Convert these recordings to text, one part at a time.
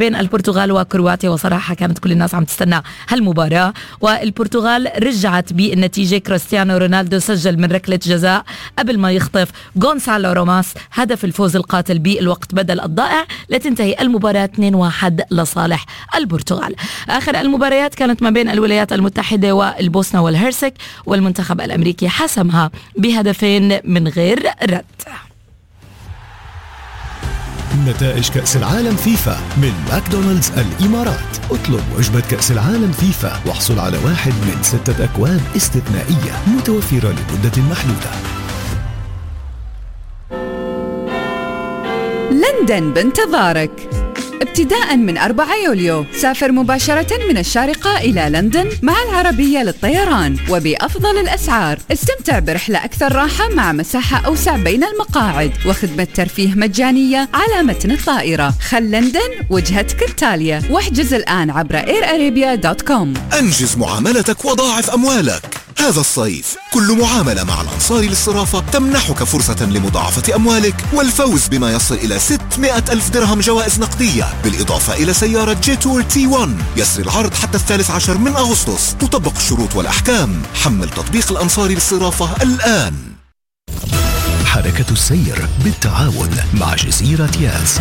بين البرتغال وكرواتيا، وصراحة كانت كل الناس عم تستنى هالمباراة، والبرتغال رجعت بالنتيجة. كريستيانو رونالدو سجل من ركلة جزاء قبل ما يخطف غونسالو روماس هدف الفوز القاتل بالوقت بدل الضائع لتنتهي المباراة 2-1 لصالح البرتغال. آخر المباريات كانت ما بين الولايات المتحدة والبوسنة والهرسك، والمنتخب الأمريكي حسمها بهدفين من غير رد. نتائج كأس العالم فيفا من ماكدونالدز الإمارات. اطلب وجبة كأس العالم فيفا واحصل على 1 من 6 أكواب استثنائية متوفرة لمدة محدودة. لندن بانتظارك. ابتداء من 4 يوليو سافر مباشرة من الشارقة إلى لندن مع العربية للطيران وبأفضل الأسعار. استمتع برحلة أكثر راحة مع مساحة أوسع بين المقاعد وخدمة ترفيه مجانية على متن الطائرة. خل لندن وجهتك التالية، واحجز الآن عبر airarabia.com. أنجز معاملتك وضاعف أموالك. هذا الصيف كل معاملة مع الأنصار للصرافة تمنحك فرصة لمضاعفة أموالك والفوز بما يصل إلى 600,000 درهم جوائز نقدية، بالإضافة إلى سيارة جيتور T1. يسري العرض حتى 13 من أغسطس. تطبق الشروط والأحكام. حمل تطبيق الأنصار للصرافة الآن. حركة السير بالتعاون مع جزيرة ياس.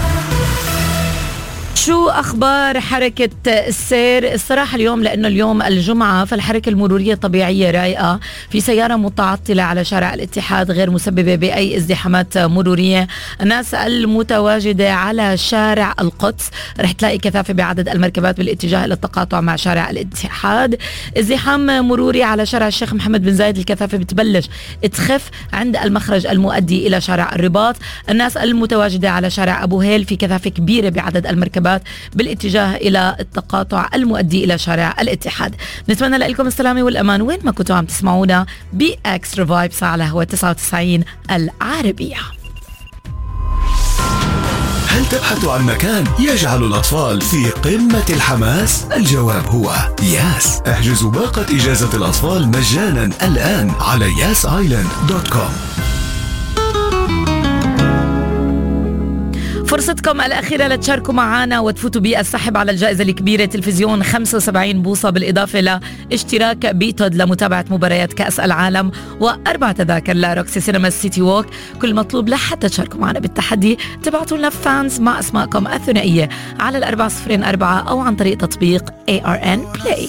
شو أخبار حركة السير؟ الصراحة اليوم لأنه اليوم الجمعة فالحركة المرورية طبيعية رايقة. في سيارة متعطلة على شارع الاتحاد غير مسببة بأي ازدحامات مرورية. الناس المتواجدة على شارع القدس رح تلاقي كثافة بعدد المركبات بالاتجاه إلى التقاطع مع شارع الاتحاد. ازدحام مروري على شارع الشيخ محمد بن زايد، الكثافة بتبلش تخف عند المخرج المؤدي إلى شارع الرباط. الناس المتواجدة على شارع أبو هيل في كثافة كبيرة بعدد المركبات بالاتجاه إلى التقاطع المؤدي إلى شارع الاتحاد. نتمنى لكم السلامة والأمان وين ما كنتوا عم تسمعونا بإكسترا فايبس على هو 99 العربية. هل تبحث عن مكان يجعل الأطفال في قمة الحماس؟ الجواب هو ياس. احجزوا باقة إجازة الأطفال مجانا الآن على yasisland.com. فرصتكم الأخيرة لتشاركوا معنا وتفوتوا بالسحب على الجائزة الكبيرة، تلفزيون 75 بوصة بالإضافة لاشتراك بيتود لمتابعة مباريات كأس العالم و4 تذاكر لروكسي سينما سيتي ووك. كل مطلوب لحتى تشاركوا معنا بالتحدي تبعتوا لنا فانز مع أسماءكم الثنائية على 404 أو عن طريق تطبيق ARN Play.